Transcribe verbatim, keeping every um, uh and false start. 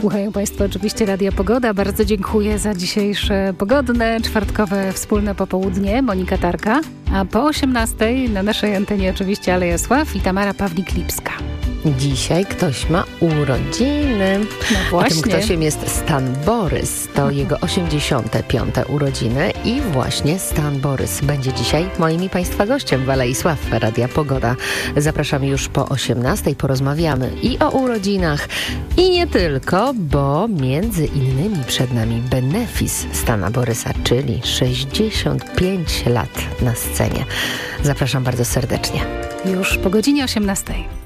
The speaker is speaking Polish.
Słuchają Państwo oczywiście Radia Pogoda. Bardzo dziękuję za dzisiejsze pogodne, czwartkowe, wspólne popołudnie. Monika Tarka. A po osiemnastej na naszej antenie oczywiście Aleja Sław i Tamara Pawlik-Lipska. Dzisiaj ktoś ma urodziny. No właśnie. A tym ktośem jest Stan Borys. To jego osiemdziesiąte piąte urodziny i właśnie Stan Borys będzie dzisiaj moim i Państwa gościem w Alei Sław Radia Pogoda. Zapraszamy już po osiemnastej. Porozmawiamy i o urodzinach, i nie tylko, bo między innymi przed nami benefis Stana Borysa, czyli sześćdziesiąt pięć lat na scenie. Zapraszam bardzo serdecznie. Już po godzinie osiemnastej.